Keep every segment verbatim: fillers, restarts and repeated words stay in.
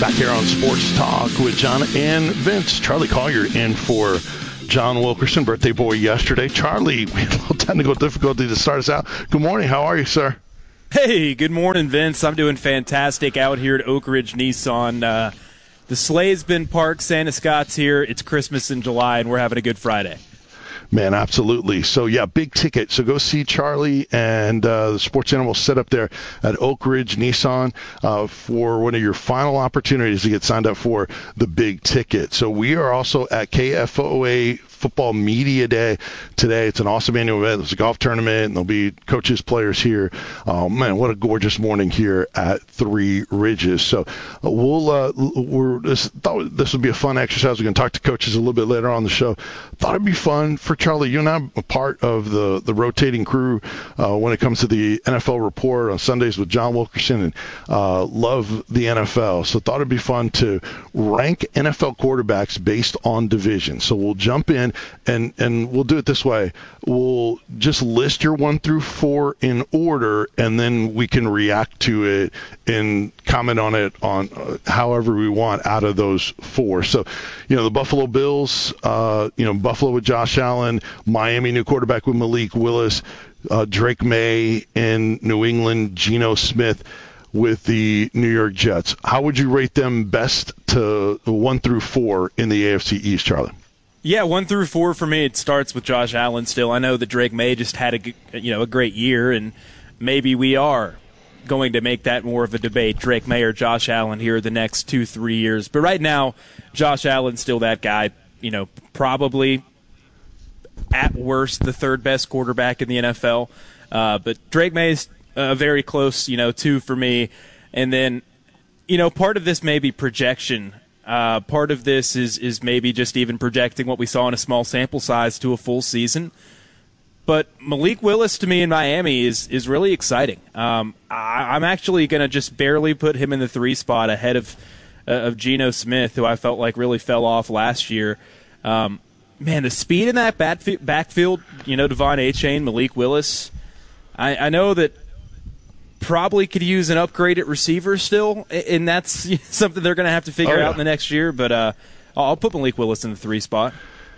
Back here on Sports Talk with John and Vince. Charlie Collier in for John Wilkerson, birthday boy yesterday. Charlie, we had a little technical difficulty to start us out. Good morning. How are you, sir? Hey, good morning, Vince. I'm doing fantastic out here at Oak Ridge Nissan. Uh, the sleigh's been parked. Santa Scott's here. It's Christmas in July, and we're having a good Friday. Man, absolutely. So, yeah, big ticket. So go see Charlie and uh, the Sports Animal set up there at Oak Ridge Nissan uh, for one of your final opportunities to get signed up for the big ticket. So we are also at K F O A Football Media Day today. It's an awesome annual event. There's a golf tournament, and there'll be coaches, players here. Oh, man, what a gorgeous morning here at Three Ridges. So uh, we'll uh, we're this, thought this would be a fun exercise. We're going to talk to coaches a little bit later on the show. Thought it'd be fun for Charlie. You and I are a part of the, the rotating crew uh, when it comes to the N F L Report on Sundays with John Wilkerson, and uh, love the N F L. So thought it'd be fun to rank N F L quarterbacks based on division. So we'll jump in, and, and we'll do it this way. We'll just list your one through four in order, and then we can react to it and comment on it on uh, however we want out of those four. So, you know, the Buffalo Bills, uh, you know, Buffalo with Josh Allen, Miami new quarterback with Malik Willis, uh, Drake May in New England, Geno Smith with the New York Jets. How would you rate them best to one through four in the A F C East, Charlie? Yeah, one through four for me. It starts with Josh Allen. Still, I know that Drake May just had a you know a great year, and maybe we are going to make that more of a debate, Drake May or Josh Allen here the next two three years. But right now, Josh Allen's still that guy. You know, probably at worst the third best quarterback in the N F L. Uh, but Drake May's a very close, you know, two for me. And then, you know, part of this may be projection. Uh, part of this is is maybe just even projecting what we saw in a small sample size to a full season. But Malik Willis to me in Miami is is really exciting. Um, I, I'm actually going to just barely put him in the three spot ahead of uh, of Geno Smith, who I felt like really fell off last year. Um, man, the speed in that backf- backfield, you know, Devon Achane, Malik Willis, I, I know that probably could use an upgrade at receiver still, and that's something they're going to have to figure oh, yeah. out in the next year. But uh, I'll put Malik Willis in the three spot.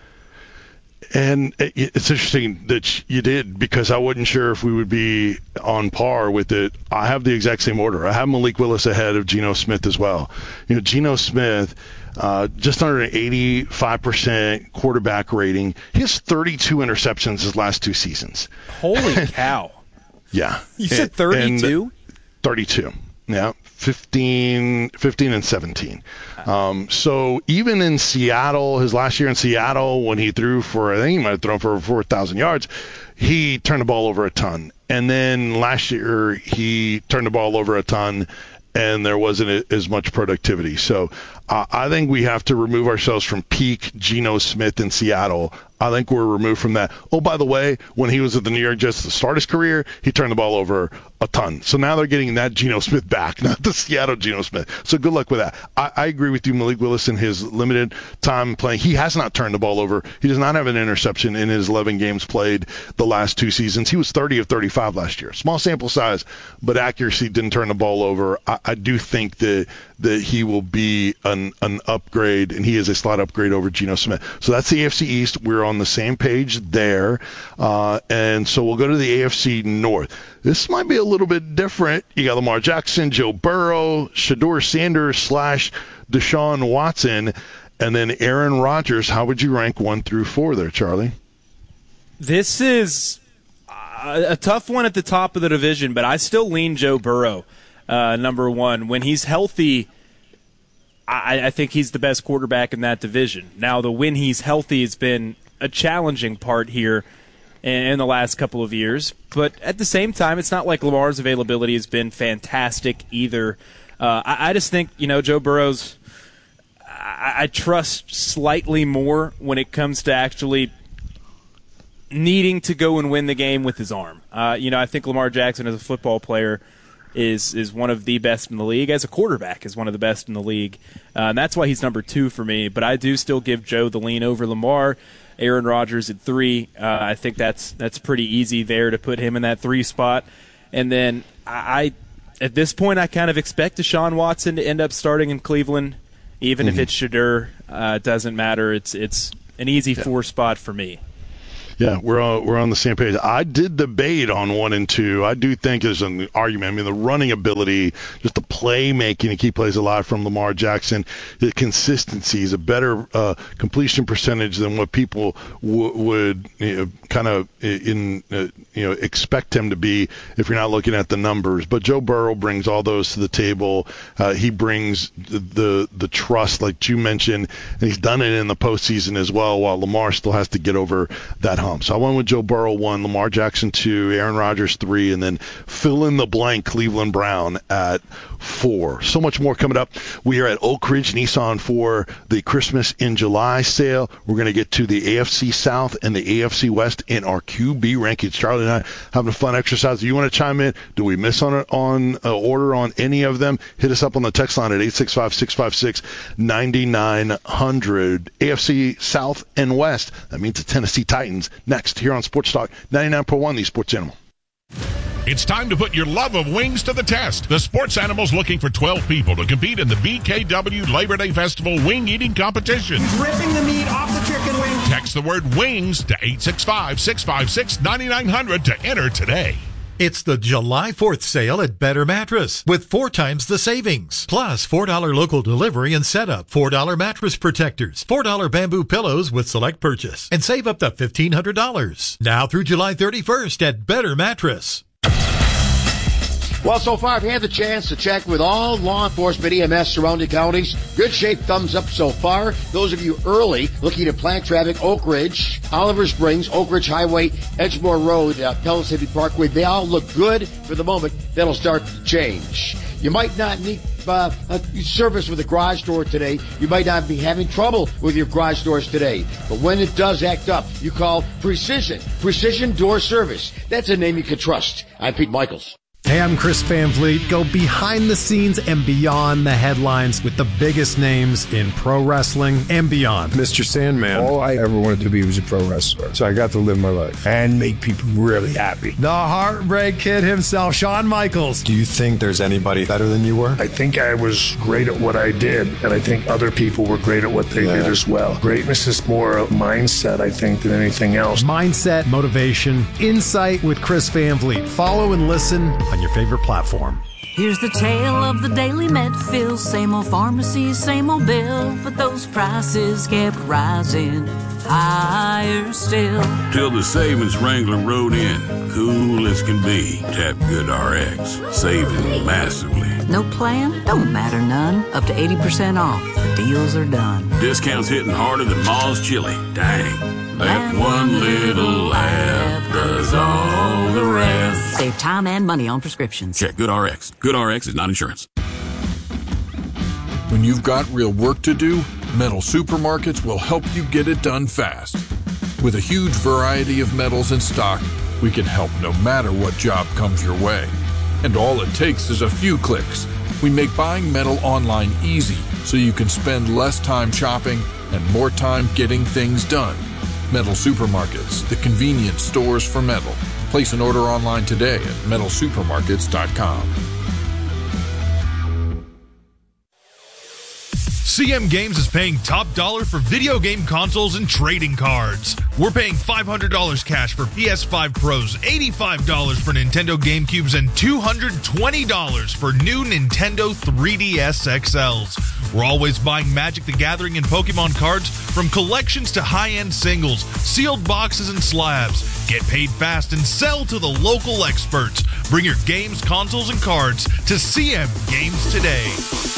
And it's interesting that you did, because I wasn't sure if we would be on par with it. I have the exact same order. I have Malik Willis ahead of Geno Smith as well. You know, Geno Smith, uh, just under an eighty-five percent quarterback rating. He has thirty-two interceptions his last two seasons. Holy cow. Yeah. You said thirty-two? thirty-two. Yeah. fifteen, fifteen and seventeen. Um, so even in Seattle, his last year in Seattle, when he threw for, I think he might have thrown for four thousand yards, he turned the ball over a ton. And then last year, he turned the ball over a ton, and there wasn't as much productivity. So uh, I think we have to remove ourselves from peak Geno Smith in Seattle. I think we're removed from that. Oh, by the way, when he was at the New York Jets to start his career, he turned the ball over a ton. So now they're getting that Geno Smith back, not the Seattle Geno Smith. So good luck with that. I, I agree with you, Malik Willis, in his limited time playing. He has not turned the ball over. He does not have an interception in his eleven games played the last two seasons. He was thirty of thirty-five last year. Small sample size, but accuracy, didn't turn the ball over. I, I do think that that he will be an, an upgrade, and he is a slight upgrade over Geno Smith. So that's the A F C East. We're on the same page there. Uh, and so we'll go to the A F C North. This might be a little bit different. You got Lamar Jackson, Joe Burrow, Shedeur Sanders slash Deshaun Watson, and then Aaron Rodgers. How would you rank one through four there, Charlie? This is a, a tough one at the top of the division, but I still lean Joe Burrow. Uh, number one, when he's healthy, I, I think he's the best quarterback in that division. Now, the when he's healthy has been a challenging part here in, in the last couple of years. But at the same time, it's not like Lamar's availability has been fantastic either. Uh, I, I just think, you know, Joe Burrow's, I, I trust slightly more when it comes to actually needing to go and win the game with his arm. Uh, you know, I think Lamar Jackson as a football player is is one of the best in the league. As a quarterback, is one of the best in the league. Uh, and that's why he's number two for me. But I do still give Joe the lean over Lamar. Aaron Rodgers at three. Uh, I think that's that's pretty easy there to put him in that three spot. And then I at this point, I kind of expect Deshaun Watson to end up starting in Cleveland, even mm-hmm. if it's Shedeur. Uh, it doesn't matter. It's it's an easy yeah. four spot for me. Yeah, we're on, we're on the same page. I did debate on one and two. I do think there's an argument. I mean, the running ability, just the playmaking to keep plays alive from Lamar Jackson, the consistency is a better uh, completion percentage than what people w- would you know, kind of in uh, you know expect him to be if you're not looking at the numbers. But Joe Burrow brings all those to the table. Uh, he brings the, the the trust, like you mentioned, and he's done it in the postseason as well. While Lamar still has to get over that hump. So I went with Joe Burrow one, Lamar Jackson two, Aaron Rodgers three, and then fill in the blank Cleveland Brown at four. So much more coming up. We are at Oak Ridge Nissan for the Christmas in July sale. We're going to get to the A F C South and the A F C West in our Q B rankings. Charlie and I having a fun exercise. If you want to chime in, do we miss on on uh, order on any of them? Hit us up on the text line at eight six five, six five six, nine nine zero zero. A F C South and West. That means the Tennessee Titans. Next, here on Sports Talk ninety-nine point one, the Sports Animal. It's time to put your love of wings to the test. The Sports Animal's looking for twelve people to compete in the B K W Labor Day Festival wing eating competition. He's ripping the meat off the chicken wing. Text the word wings to eight six five, six five six, nine nine zero zero to enter today. It's the July fourth sale at Better Mattress with four times the savings. Plus four dollars local delivery and setup, four dollars mattress protectors, four dollars bamboo pillows with select purchase, and save up to fifteen hundred dollars. Now through July thirty-first at Better Mattress. Well, so far I've had the chance to check with all law enforcement E M S surrounding counties. Good shape, thumbs up so far. Those of you early looking at plant traffic, Oak Ridge, Oliver Springs, Oak Ridge Highway, Edgemore Road, uh, Pellissippi Parkway, they all look good for the moment. That'll start to change. You might not need uh, a service with a garage door today. You might not be having trouble with your garage doors today. But when it does act up, you call Precision. Precision Door Service. That's a name you can trust. I'm Pete Michaels. Hey, I'm Chris Van Vliet. Go behind the scenes and beyond the headlines with the biggest names in pro wrestling and beyond. Mister Sandman. All I ever wanted to be was a pro wrestler. So I got to live my life and make people really happy. The Heartbreak Kid himself, Shawn Michaels. Do you think there's anybody better than you were? I think I was great at what I did, and I think other people were great at what they yeah. did as well. Greatness is more a mindset, I think, than anything else. Mindset, motivation, insight with Chris Van Vliet. Follow and listen on your favorite platform. Here's the tale of the daily Medfill. Same old pharmacy, same old bill, but those prices kept rising higher still. Till the savings Wrangler rode in, cool as can be. Tap GoodRx, saving massively. No plan? Don't matter none. Up to eighty percent off. The deals are done. Discounts hitting harder than Ma's chili. Dang. That one little app does all the rest. Save time and money on prescriptions. Check GoodRx. GoodRx is not insurance. When you've got real work to do, Metal Supermarkets will help you get it done fast. With a huge variety of metals in stock, we can help no matter what job comes your way. And all it takes is a few clicks. We make buying metal online easy so you can spend less time shopping and more time getting things done. Metal Supermarkets, the convenience stores for metal. Place an order online today at metal supermarkets dot com. C M Games is paying top dollar for video game consoles and trading cards. We're paying five hundred dollars cash for P S five Pros, eighty-five dollars for Nintendo GameCubes, and two hundred twenty dollars for new Nintendo three D S X Ls. We're always buying Magic the Gathering and Pokemon cards, from collections to high-end singles, sealed boxes and slabs. Get paid fast and sell to the local experts. Bring your games, consoles, and cards to C M Games today.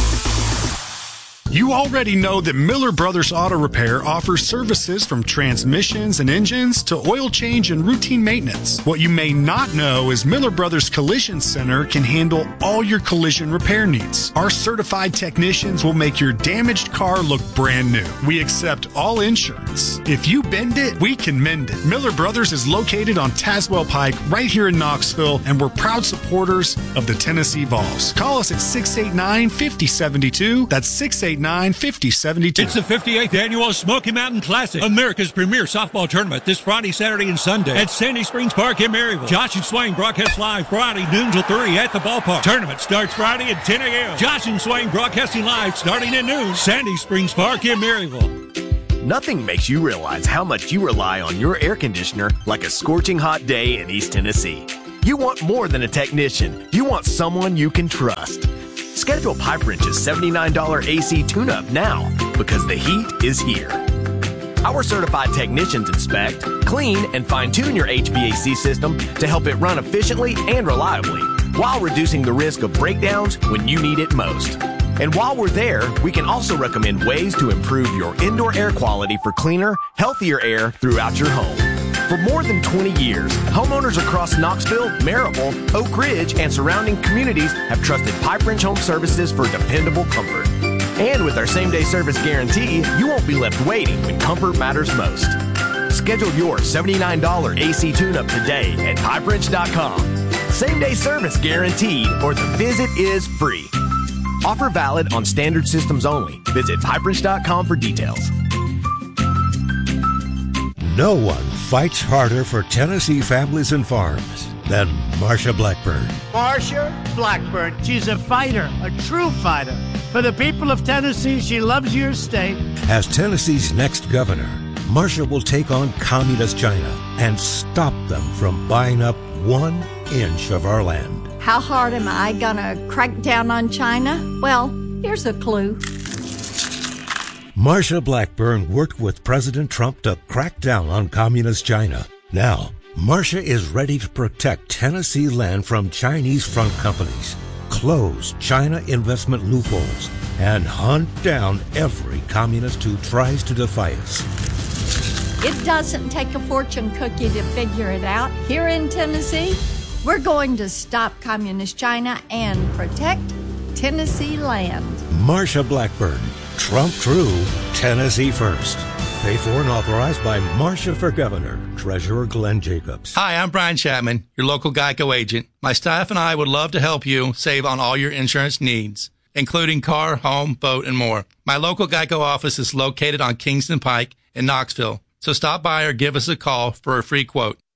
You already know that Miller Brothers Auto Repair offers services from transmissions and engines to oil change and routine maintenance. What you may not know is Miller Brothers Collision Center can handle all your collision repair needs. Our certified technicians will make your damaged car look brand new. We accept all insurance. If you bend it, we can mend it. Miller Brothers is located on Tazewell Pike right here in Knoxville, and we're proud supporters of the Tennessee Vols. Call us at six eight nine, five oh seven two. That's six eight eight nine, five oh seven two. It's the fifty-eighth Annual Smoky Mountain Classic, America's premier softball tournament, this Friday, Saturday, and Sunday at Sandy Springs Park in Maryville. Josh and Swain broadcast live Friday, noon till three at the ballpark. Tournament starts Friday at ten a.m. Josh and Swain broadcasting live starting at noon, Sandy Springs Park in Maryville. Nothing makes you realize how much you rely on your air conditioner like a scorching hot day in East Tennessee. You want more than a technician. You want someone you can trust. Schedule Pipe Wrench's seventy-nine dollars A C tune-up now because the heat is here. Our certified technicians inspect, clean, and fine-tune your H V A C system to help it run efficiently and reliably while reducing the risk of breakdowns when you need it most. And while we're there, we can also recommend ways to improve your indoor air quality for cleaner, healthier air throughout your home. For more than twenty years, homeowners across Knoxville, Maryville, Oak Ridge, and surrounding communities have trusted Pipe Wrench Home Services for dependable comfort. And with our same-day service guarantee, you won't be left waiting when comfort matters most. Schedule your seventy-nine dollars A C tune-up today at pipe wrench dot com. Same-day service guaranteed, or the visit is free. Offer valid on standard systems only. Visit pipe wrench dot com for details. No one fights harder for Tennessee families and farms than Marsha Blackburn. Marsha Blackburn. She's a fighter, a true fighter. For the people of Tennessee, she loves your state. As Tennessee's next governor, Marsha will take on communist China and stop them from buying up one inch of our land. How hard am I gonna crack down on China? Well, here's a clue. Marsha Blackburn worked with President Trump to crack down on communist China. Now, Marsha is ready to protect Tennessee land from Chinese front companies, close China investment loopholes, and hunt down every communist who tries to defy us. It doesn't take a fortune cookie to figure it out. Here in Tennessee, we're going to stop communist China and protect Tennessee land. Marsha Blackburn, Trump True, Tennessee First. Paid for and authorized by Marsha for Governor, Treasurer Glenn Jacobs. Hi, I'm Brian Chapman, your local Geico agent. My staff and I would love to help you save on all your insurance needs, including car, home, boat, and more. My local Geico office is located on Kingston Pike in Knoxville, so stop by or give us a call for a free quote.